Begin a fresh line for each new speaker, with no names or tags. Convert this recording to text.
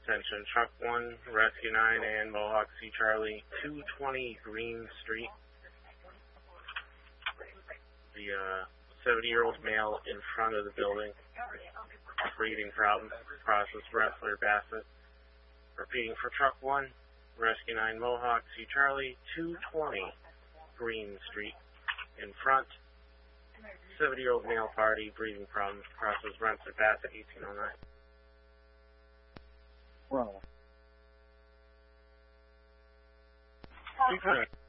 Attention, Truck 1, Rescue 9, and Mohawk C. Charlie, 220 Green Street. The 70-year-old male in front of the building. Breathing problems. Process Wrestler Bassett. Repeating for Truck 1, Rescue 9, Mohawk C. Charlie, 220 Green Street. In front, 70-year-old male party, breathing problems. Process Wrestler Bassett, 1809.
Well.